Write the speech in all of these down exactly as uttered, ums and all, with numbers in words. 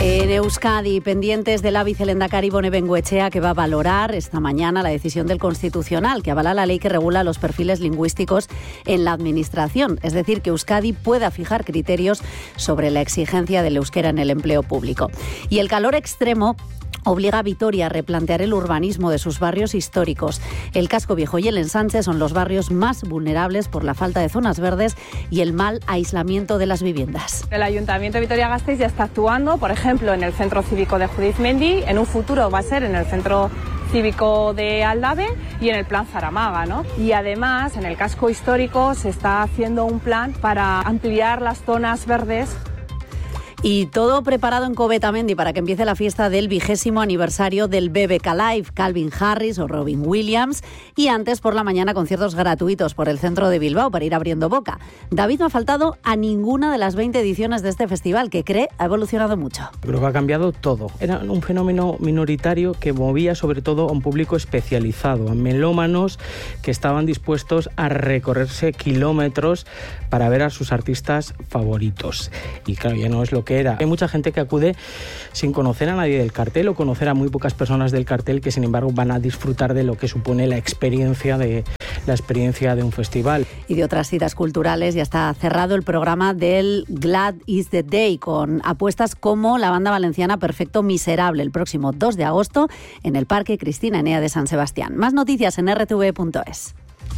En Euskadi, pendientes de la vicelehendakari Ibone Bengoechea, que va a valorar esta mañana la decisión del Constitucional, que avala la ley que regula los perfiles lingüísticos en la Administración. Es decir, que Euskadi pueda fijar criterios sobre la exigencia del euskera en el empleo público. Y el calor extremo obliga a Vitoria a replantear el urbanismo de sus barrios históricos. El Casco Viejo y el Ensanche son los barrios más vulnerables por la falta de zonas verdes y el mal aislamiento de las viviendas. El Ayuntamiento de Vitoria-Gasteiz ya está actuando, por ejemplo, en el Centro Cívico de Judizmendi, en un futuro va a ser en el Centro Cívico de Aldave y en el Plan Zaramaga, ¿no? Y además, en el Casco Histórico se está haciendo un plan para ampliar las zonas verdes. Y todo preparado en Covetamendi para que empiece la fiesta del vigésimo aniversario del B B K Live, Calvin Harris o Robin Williams, y antes por la mañana conciertos gratuitos por el centro de Bilbao para ir abriendo boca. David no ha faltado a ninguna de las veinte ediciones de este festival, que cree ha evolucionado mucho. Creo que ha cambiado todo. Era un fenómeno minoritario que movía sobre todo a un público especializado, a melómanos que estaban dispuestos a recorrerse kilómetros para ver a sus artistas favoritos. Y claro, ya no es lo que era. Hay mucha gente que acude sin conocer a nadie del cartel o conocer a muy pocas personas del cartel que sin embargo van a disfrutar de lo que supone la experiencia de la experiencia de un festival. Y de otras citas culturales. Ya está cerrado el programa del Glad is the Day con apuestas como la banda valenciana Perfecto Miserable el próximo dos de agosto en el Parque Cristina Enea de San Sebastián. Más noticias en erre te ve punto es.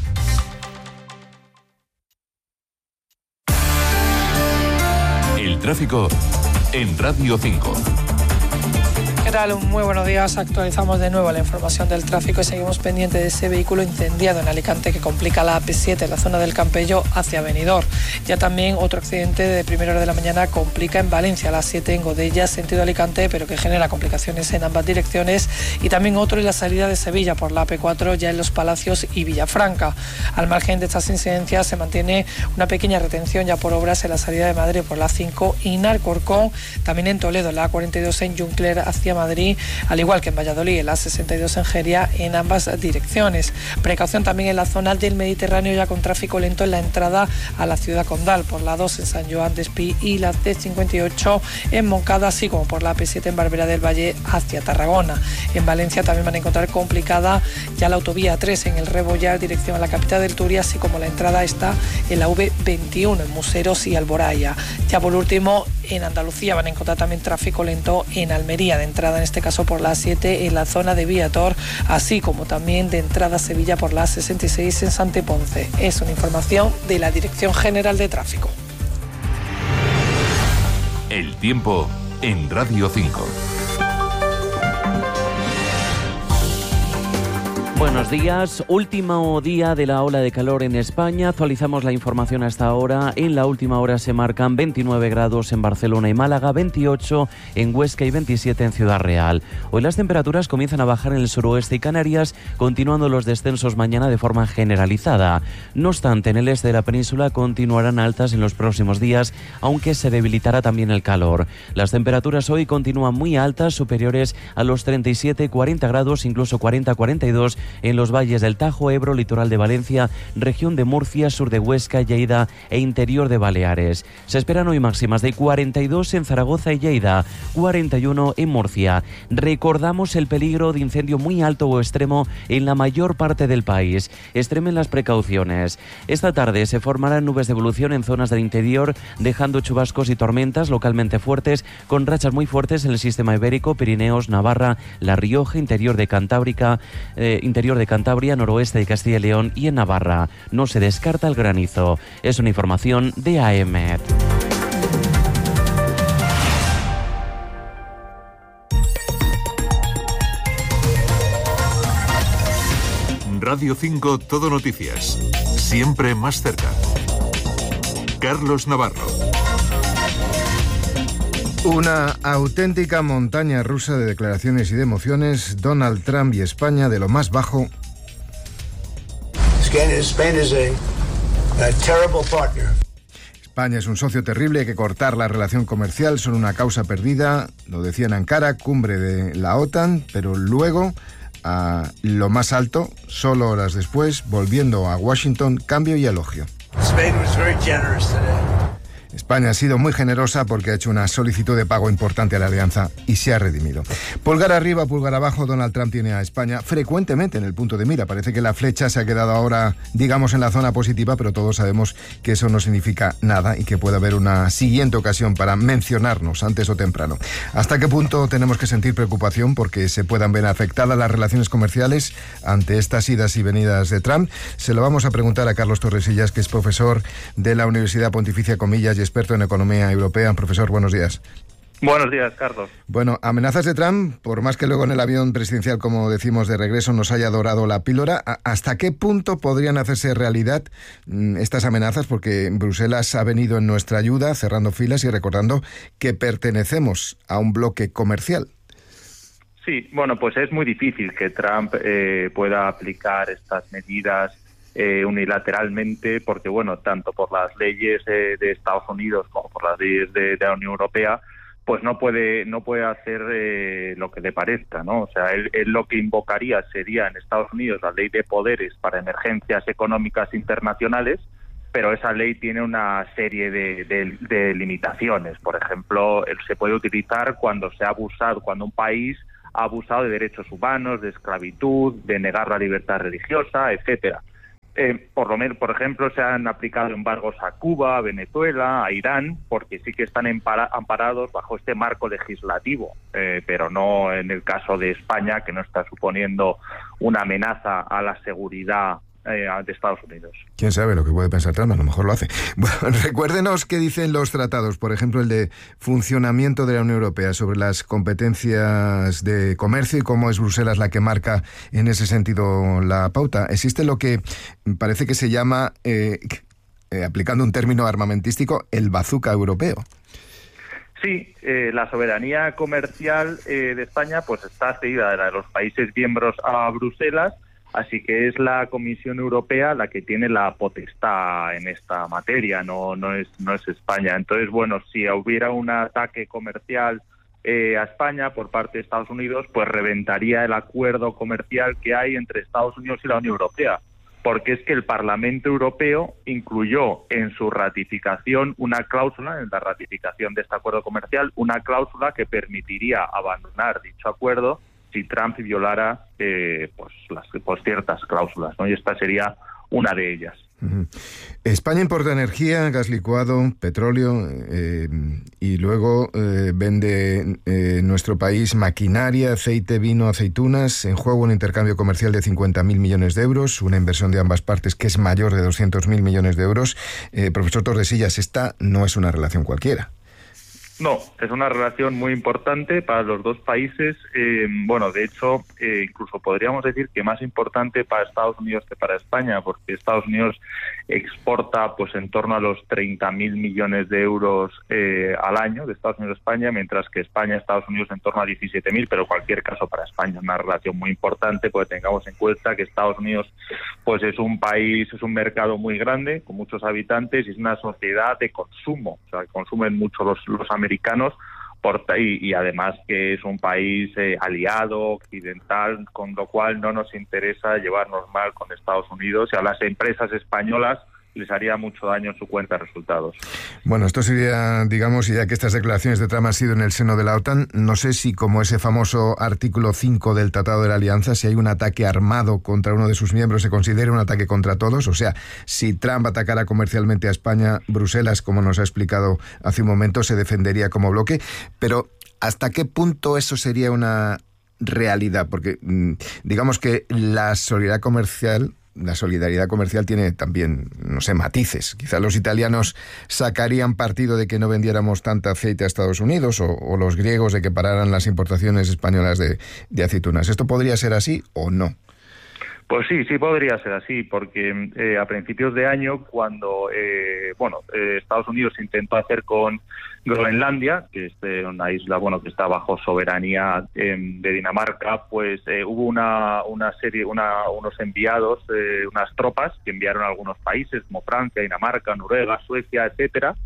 El tráfico en Radio cinco. ¿Qué tal? Muy buenos días. Actualizamos de nuevo la información del tráfico y seguimos pendiente de ese vehículo incendiado en Alicante que complica la A P siete en la zona del Campello hacia Benidorm. Ya también otro accidente de primera hora de la mañana complica en Valencia, a las siete en Godella, sentido Alicante, pero que genera complicaciones en ambas direcciones. Y también otro en la salida de Sevilla por la A P cuatro, ya en Los Palacios y Villafranca. Al margen de estas incidencias se mantiene una pequeña retención ya por obras en la salida de Madrid por la A cinco y en Alcorcón, también en Toledo, en la A cuarenta y dos en Juncler hacia Madrid, al igual que en Valladolid, en la sesenta y dos en Geria, en ambas direcciones. Precaución también en la zona del Mediterráneo, ya con tráfico lento en la entrada a la ciudad condal, por la dos en San Joan de Espí y la C cincuenta y ocho en Moncada, así como por la A P siete en Barberá del Valle hacia Tarragona. En Valencia también van a encontrar complicada ya la autovía tres en el Rebollar, dirección a la capital del Turia, así como la entrada está en la V veintiuno en Museros y Alboraya. Ya por último, en Andalucía van a encontrar también tráfico lento en Almería, de entrada en este caso por la A siete en la zona de Viator, así como también de entrada a Sevilla por la A sesenta y seis en Santeponce. Es una información de la Dirección General de Tráfico. El tiempo en Radio cinco. Buenos días, último día de la ola de calor en España. Actualizamos la información hasta ahora. En la última hora se marcan veintinueve grados en Barcelona y Málaga, veintiocho en Huesca y veintisiete en Ciudad Real. Hoy las temperaturas comienzan a bajar en el suroeste y Canarias, continuando los descensos mañana de forma generalizada. No obstante, en el este de la península continuarán altas en los próximos días, aunque se debilitará también el calor. Las temperaturas hoy continúan muy altas, superiores a los treinta y siete, cuarenta grados, incluso cuarenta, cuarenta y dos en los valles del Tajo, Ebro, litoral de Valencia, región de Murcia, sur de Huesca, Lleida e interior de Baleares. Se esperan hoy máximas de cuarenta y dos en Zaragoza y Lleida, cuarenta y uno en Murcia. Recordamos el peligro de incendio muy alto o extremo en la mayor parte del país. Extremen las precauciones. Esta tarde se formarán nubes de evolución en zonas del interior, dejando chubascos y tormentas localmente fuertes, con rachas muy fuertes en el sistema ibérico, Pirineos, Navarra, La Rioja, interior de Cantábrica, eh, interior de Cantabria, noroeste de Castilla y León y en Navarra. No se descarta el granizo. Es una información de A E M E T. Radio cinco, Todo Noticias. Siempre más cerca. Carlos Navarro. Una auténtica montaña rusa de declaraciones y de emociones. Donald Trump y España de lo más bajo. Spain is a, a terrible partner. España es un socio terrible, hay que cortar la relación comercial, son una causa perdida. Lo decía en Ankara, cumbre de la OTAN, pero luego, a lo más alto, solo horas después, volviendo a Washington, cambio y elogio. Spain was very generous today. España ha sido muy generosa porque ha hecho una solicitud de pago importante a la alianza y se ha redimido. Pulgar arriba, pulgar abajo, Donald Trump tiene a España frecuentemente en el punto de mira. Parece que la flecha se ha quedado ahora, digamos, en la zona positiva, pero todos sabemos que eso no significa nada y que puede haber una siguiente ocasión para mencionarnos antes o temprano. ¿Hasta qué punto tenemos que sentir preocupación porque se puedan ver afectadas las relaciones comerciales ante estas idas y venidas de Trump? Se lo vamos a preguntar a Carlos Torresillas, que es profesor de la Universidad Pontificia Comillas y experto en economía europea. Profesor, buenos días. Buenos días, Carlos. Bueno, amenazas de Trump, por más que luego en el avión presidencial, como decimos, de regreso nos haya dorado la píldora, ¿hasta qué punto podrían hacerse realidad estas amenazas? Porque Bruselas ha venido en nuestra ayuda, cerrando filas y recordando que pertenecemos a un bloque comercial. Sí, bueno, pues es muy difícil que Trump eh, pueda aplicar estas medidas Eh, unilateralmente, porque bueno, tanto por las leyes eh, de Estados Unidos como por las leyes de, de la Unión Europea, pues no puede no puede hacer eh, lo que le parezca, ¿no? O sea, él, él lo que invocaría sería en Estados Unidos la ley de poderes para emergencias económicas internacionales, pero esa ley tiene una serie de, de, de limitaciones. Por ejemplo, él se puede utilizar cuando se ha abusado, cuando un país ha abusado de derechos humanos, de esclavitud, de negar la libertad religiosa, etcétera. Eh, por lo menos, por ejemplo, se han aplicado embargos a Cuba, a Venezuela, a Irán, porque sí que están empara- amparados bajo este marco legislativo, eh, pero no en el caso de España, que no está suponiendo una amenaza a la seguridad eh, de Estados Unidos. ¿Quién sabe lo que puede pensar Trump? A lo mejor lo hace. Bueno, recuérdenos qué dicen los tratados, por ejemplo, el de funcionamiento de la Unión Europea sobre las competencias de comercio y cómo es Bruselas la que marca en ese sentido la pauta. Existe lo que parece que se llama, eh, eh, aplicando un término armamentístico, el bazooka europeo. Sí, eh, la soberanía comercial eh, de España pues está cedida de la de los países miembros a Bruselas. Así que es la Comisión Europea la que tiene la potestad en esta materia, no no es no es España. Entonces, bueno, si hubiera un ataque comercial eh, a España por parte de Estados Unidos, pues reventaría el acuerdo comercial que hay entre Estados Unidos y la Unión Europea. Porque es que el Parlamento Europeo incluyó en su ratificación una cláusula, en la ratificación de este acuerdo comercial, una cláusula que permitiría abandonar dicho acuerdo si Trump violara eh, pues, las, pues ciertas cláusulas, ¿no? Y esta sería una de ellas. Uh-huh. España importa energía, gas licuado, petróleo eh, y luego eh, vende eh, nuestro país maquinaria, aceite, vino, aceitunas. En juego un intercambio comercial de cincuenta mil millones de euros, una inversión de ambas partes que es mayor de doscientos mil millones de euros. Eh, profesor Tordesillas, esta no es una relación cualquiera. No, es una relación muy importante para los dos países. Eh, bueno, de hecho, eh, incluso podríamos decir que más importante para Estados Unidos que para España, porque Estados Unidos exporta pues en torno a los treinta mil millones de euros eh, al año de Estados Unidos a España, mientras que España Estados Unidos en torno a diecisiete mil, pero en cualquier caso para España es una relación muy importante, porque tengamos en cuenta que Estados Unidos pues es un país, es un mercado muy grande, con muchos habitantes, y es una sociedad de consumo, o sea, que consumen mucho los, los americanos, por, y, y además que es un país eh, aliado, occidental, con lo cual no nos interesa llevarnos mal con Estados Unidos, y a las empresas españolas les haría mucho daño en su cuenta de resultados. Bueno, esto sería, digamos, ya que estas declaraciones de Trump han sido en el seno de la OTAN, no sé si como ese famoso artículo cinco del Tratado de la Alianza, si hay un ataque armado contra uno de sus miembros, se considera un ataque contra todos. O sea, si Trump atacara comercialmente a España, Bruselas, como nos ha explicado hace un momento, se defendería como bloque. Pero, ¿hasta qué punto eso sería una realidad? Porque, digamos que la solidaridad comercial... La solidaridad comercial tiene también, no sé, matices. Quizá los italianos sacarían partido de que no vendiéramos tanta aceite a Estados Unidos, o, o los griegos de que pararan las importaciones españolas de, de aceitunas. ¿Esto podría ser así o no? Pues sí, sí podría ser así, porque eh, a principios de año, cuando eh, bueno eh, Estados Unidos intentó hacer con Groenlandia, que es eh, una isla bueno que está bajo soberanía eh, de Dinamarca, pues eh, hubo una una serie, una, unos enviados, eh, unas tropas que enviaron a algunos países como Francia, Dinamarca, Noruega, Suecia, etcétera.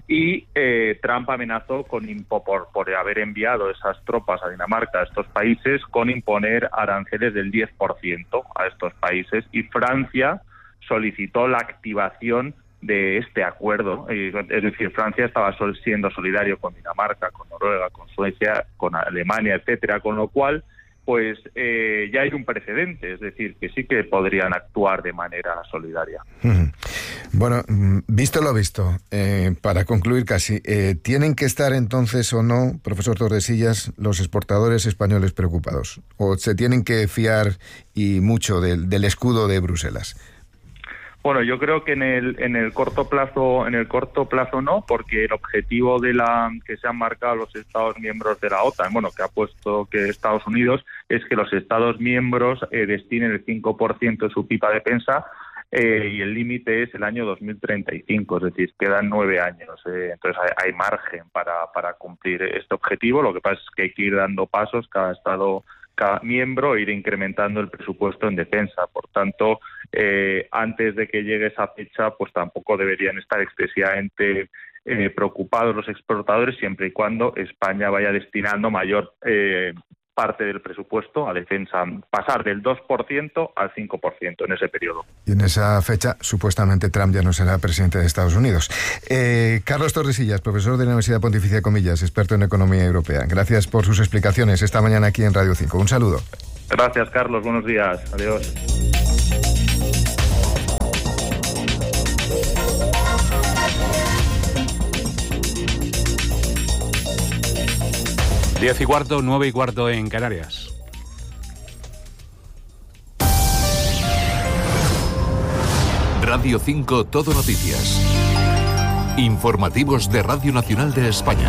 Y eh, Trump amenazó con impo, por, por haber enviado esas tropas a Dinamarca, a estos países, con imponer aranceles del diez por ciento a estos países. Y Francia solicitó la activación de este acuerdo. Es decir, Francia estaba siendo solidario con Dinamarca, con Noruega, con Suecia, con Alemania, etcétera, con lo cual pues eh, ya hay un precedente, es decir, que sí que podrían actuar de manera solidaria. Bueno, visto lo visto, eh, para concluir casi, eh, ¿tienen que estar entonces o no, profesor Tordesillas, los exportadores españoles preocupados? ¿O se tienen que fiar y mucho del, del escudo de Bruselas? Bueno, yo creo que en el en el corto plazo en el corto plazo no, porque el objetivo de la que se han marcado los Estados miembros de la OTAN, bueno, que ha puesto que Estados Unidos, es que los Estados miembros eh, destinen el cinco por ciento de su P I B a defensa eh, y el límite es el año dos mil treinta y cinco, es decir, quedan nueve años. Eh, entonces hay, hay margen para para cumplir este objetivo. Lo que pasa es que hay que ir dando pasos, cada Estado cada miembro, e ir incrementando el presupuesto en defensa. Por tanto, eh, antes de que llegue esa fecha, pues tampoco deberían estar excesivamente eh, preocupados los exportadores, siempre y cuando España vaya destinando mayor eh, parte del presupuesto a defensa, pasar del dos por ciento al cinco por ciento en ese periodo. Y en esa fecha, supuestamente, Trump ya no será presidente de Estados Unidos. Eh, Carlos Tordesillas, profesor de la Universidad Pontificia de Comillas, experto en economía europea. Gracias por sus explicaciones esta mañana aquí en Radio cinco. Un saludo. Gracias, Carlos. Buenos días. Adiós. Diez y cuarto, nueve y cuarto en Canarias. Radio cinco Todo Noticias. Informativos de Radio Nacional de España.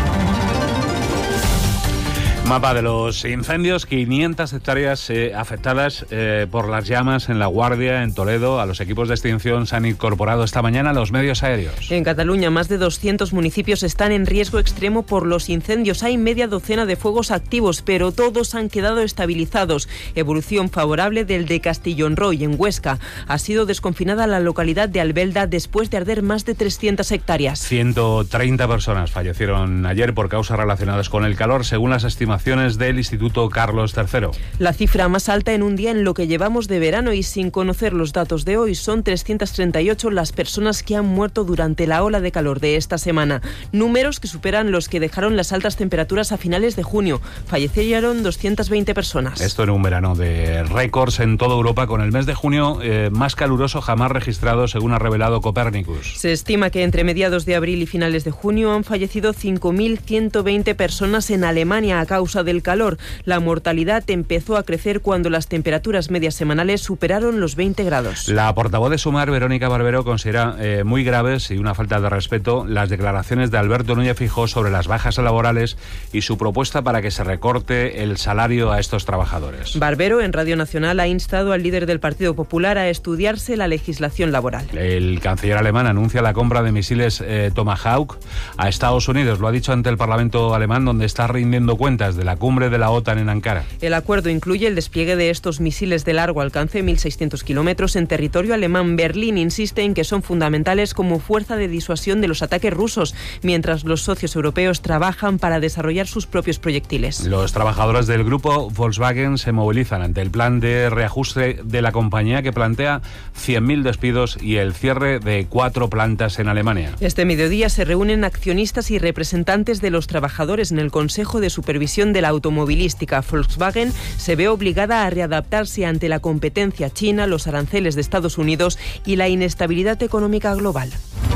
Mapa de los incendios, quinientas hectáreas eh, afectadas eh, por las llamas en La Guardia, en Toledo. A los equipos de extinción se han incorporado esta mañana los medios aéreos. En Cataluña, más de doscientos municipios están en riesgo extremo por los incendios. Hay media docena de fuegos activos, pero todos han quedado estabilizados. Evolución favorable del de Castellonroy, en Huesca. Ha sido desconfinada la localidad de Albelda después de arder más de trescientas hectáreas. ciento treinta personas fallecieron ayer por causas relacionadas con el calor, según las estimaciones del Instituto Carlos tercero. La cifra más alta en un día en lo que llevamos de verano, y sin conocer los datos de hoy, son trescientas treinta y ocho las personas que han muerto durante la ola de calor de esta semana. Números que superan los que dejaron las altas temperaturas a finales de junio. Fallecieron doscientas veinte personas. Esto en un verano de récords en toda Europa, con el mes de junio eh, más caluroso jamás registrado, según ha revelado Copernicus. Se estima que entre mediados de abril y finales de junio han fallecido cinco mil ciento veinte personas en Alemania a causa del calor. La mortalidad empezó a crecer cuando las temperaturas medias semanales superaron los veinte grados. La portavoz de Sumar, Verónica Barbero, considera eh, muy graves y una falta de respeto las declaraciones de Alberto Núñez Feijóo sobre las bajas laborales y su propuesta para que se recorte el salario a estos trabajadores. Barbero, en Radio Nacional, ha instado al líder del Partido Popular a estudiarse la legislación laboral. El canciller alemán anuncia la compra de misiles eh, Tomahawk a Estados Unidos. Lo ha dicho ante el Parlamento alemán, donde está rindiendo cuentas de la cumbre de la OTAN en Ankara. El acuerdo incluye el despliegue de estos misiles de largo alcance, mil seiscientos kilómetros, en territorio alemán. Berlín insiste en que son fundamentales como fuerza de disuasión de los ataques rusos, mientras los socios europeos trabajan para desarrollar sus propios proyectiles. Los trabajadores del grupo Volkswagen se movilizan ante el plan de reajuste de la compañía, que plantea cien mil despidos y el cierre de cuatro plantas en Alemania. Este mediodía se reúnen accionistas y representantes de los trabajadores en el Consejo de Supervisión de la Automovilística. Volkswagen se ve obligada a readaptarse ante la competencia china, los aranceles de Estados Unidos y la inestabilidad económica global.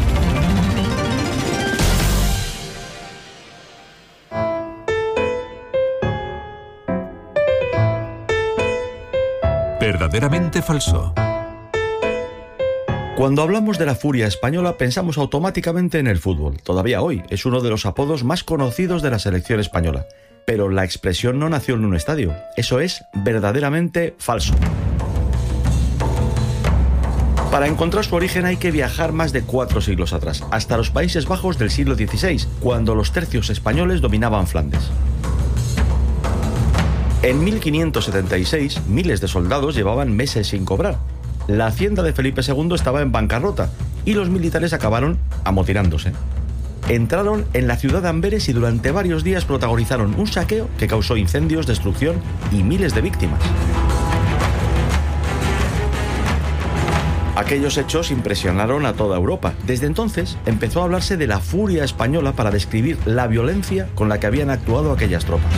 Verdaderamente falso. Cuando hablamos de la furia española, pensamos automáticamente en el fútbol. Todavía hoy es uno de los apodos más conocidos de la selección española. Pero la expresión no nació en un estadio. Eso es verdaderamente falso. Para encontrar su origen hay que viajar más de cuatro siglos atrás, hasta los Países Bajos del siglo dieciséis, cuando los tercios españoles dominaban Flandes. En mil quinientos setenta y seis, miles de soldados llevaban meses sin cobrar. La hacienda de Felipe segundo estaba en bancarrota y los militares acabaron amotinándose. Entraron en la ciudad de Amberes y durante varios días protagonizaron un saqueo que causó incendios, destrucción y miles de víctimas. Aquellos hechos impresionaron a toda Europa. Desde entonces empezó a hablarse de la furia española para describir la violencia con la que habían actuado aquellas tropas.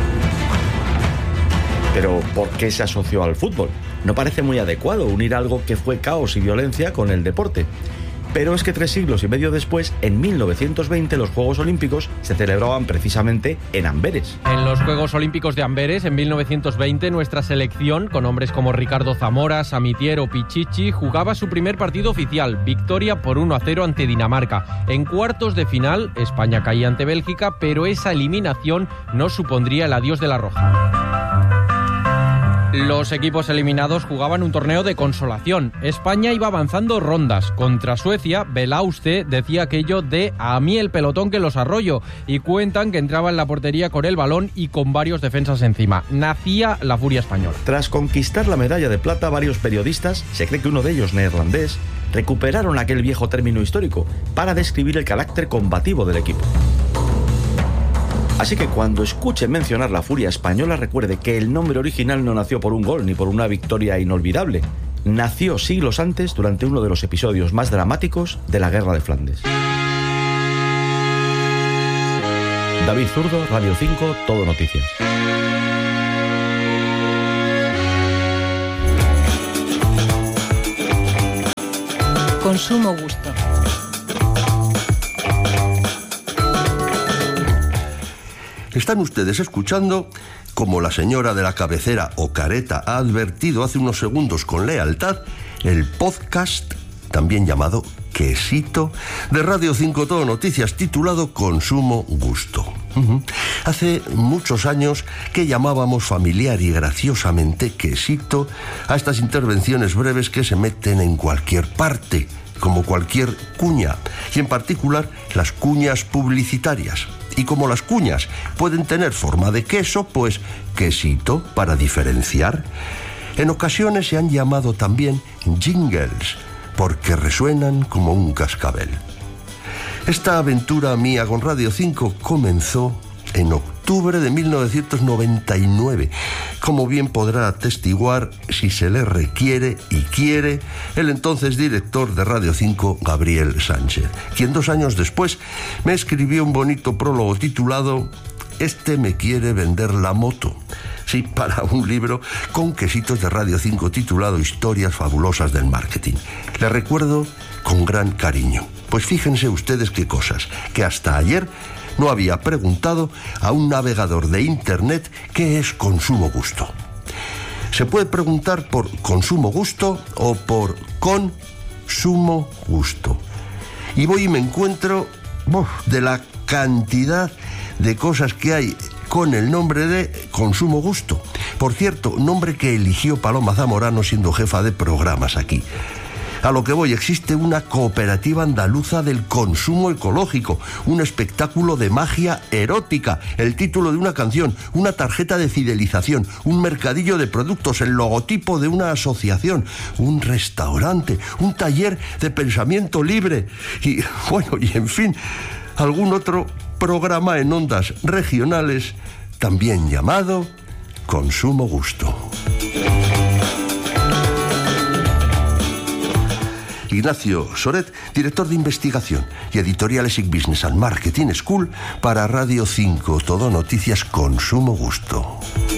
Pero, ¿por qué se asoció al fútbol? No parece muy adecuado unir algo que fue caos y violencia con el deporte. Pero es que tres siglos y medio después, en mil novecientos veinte, los Juegos Olímpicos se celebraban precisamente en Amberes. En los Juegos Olímpicos de Amberes, en mil novecientos veinte, nuestra selección, con hombres como Ricardo Zamora, Samitier o Pichichi, jugaba su primer partido oficial, victoria por uno a cero ante Dinamarca. En cuartos de final, España caía ante Bélgica, pero esa eliminación no supondría el adiós de la Roja. Los equipos eliminados jugaban un torneo de consolación. España iba avanzando rondas. Contra Suecia, Belauste decía aquello de "a mí el pelotón que los arroyo", y cuentan que entraba en la portería con el balón y con varios defensas encima. Nacía la furia española. Tras conquistar la medalla de plata, varios periodistas, se cree que uno de ellos neerlandés, recuperaron aquel viejo término histórico para describir el carácter combativo del equipo. Así que cuando escuche mencionar la furia española, recuerde que el nombre original no nació por un gol ni por una victoria inolvidable. Nació siglos antes, durante uno de los episodios más dramáticos de la Guerra de Flandes. David Zurdo, Radio cinco, Todo Noticias. Consumo gusto. Están ustedes escuchando, como la señora de la cabecera o careta ha advertido hace unos segundos con lealtad, el podcast, también llamado Quesito, de Radio cinco Todo Noticias, titulado Consumo Gusto. Uh-huh. Hace muchos años que llamábamos familiar y graciosamente quesito a estas intervenciones breves que se meten en cualquier parte, como cualquier cuña, y en particular las cuñas publicitarias. Y como las cuñas pueden tener forma de queso, pues quesito para diferenciar. En ocasiones se han llamado también jingles, porque resuenan como un cascabel. Esta aventura mía con Radio cinco comenzó en octubre de mil novecientos noventa y nueve, como bien podrá atestiguar, si se le requiere y quiere, el entonces director de Radio cinco, Gabriel Sánchez, quien dos años después me escribió un bonito prólogo titulado "Este me quiere vender la moto". Sí, para un libro con quesitos de Radio cinco titulado Historias fabulosas del marketing. Le recuerdo con gran cariño. Pues fíjense ustedes qué cosas, que hasta ayer no había preguntado a un navegador de internet qué es consumo gusto. Se puede preguntar por consumo gusto o por consumo gusto. Y voy y me encuentro uf, de la cantidad de cosas que hay con el nombre de consumo gusto. Por cierto, nombre que eligió Paloma Zamorano siendo jefa de programas aquí. A lo que voy, existe una cooperativa andaluza del consumo ecológico, un espectáculo de magia erótica, el título de una canción, una tarjeta de fidelización, un mercadillo de productos, el logotipo de una asociación, un restaurante, un taller de pensamiento libre y, bueno, y en fin, algún otro programa en ondas regionales también llamado Consumo Gusto. Ignacio Soret, director de investigación y editorial E S I C Business and Marketing School para Radio cinco Todo Noticias Consumo Gusto.